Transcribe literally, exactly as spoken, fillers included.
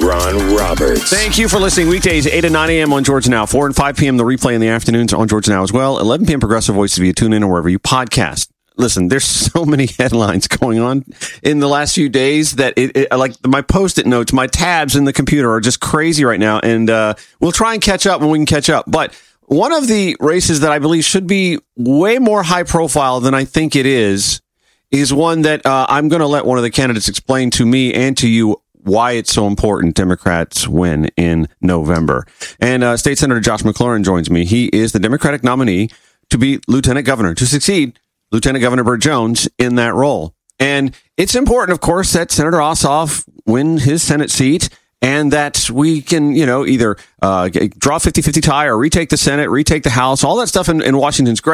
Ron Roberts. Thank you for listening. Weekdays, eight and nine a.m. on Georgia Now. four and five p.m. the replay in the afternoons on Georgia Now as well. eleven p.m. Progressive Voices via TuneIn or wherever you podcast. Listen, there's so many headlines going on in the last few days that it, it like my Post-it notes, my tabs in the computer are just crazy right now. And uh, we'll try and catch up when we can catch up. But one of the races that I believe should be way more high profile than I think it is, is one that uh, I'm going to let one of the candidates explain to me and to you why it's so important Democrats win in November. And uh, State Senator Josh McLaurin joins me. He is the Democratic nominee to be lieutenant governor, to succeed Lieutenant Governor Burt Jones in that role. And it's important, of course, that Senator Ossoff win his Senate seat and that we can, you know, either uh, draw a fifty-fifty tie or retake the Senate, retake the House. All that stuff in, in Washington's great.